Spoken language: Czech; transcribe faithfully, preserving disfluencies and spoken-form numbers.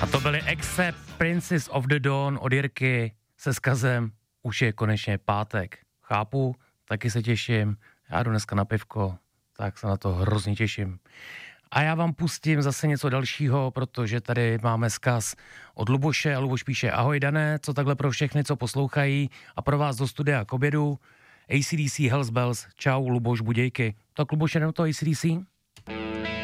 A to byly Exe, Princess of the Dawn od Jirky se vzkazem už je konečně pátek. Chápu, taky se těším, já jdu dneska na pivko, tak se na to hrozně těším. A já vám pustím zase něco dalšího, protože tady máme vzkaz od Luboše a Luboš píše: ahoj Dané, co takhle pro všechny, co poslouchají a pro vás do studia k obědu. A C D C Hells Bells, čau Luboš, budějky. Tak Luboš, jdem to A C D C?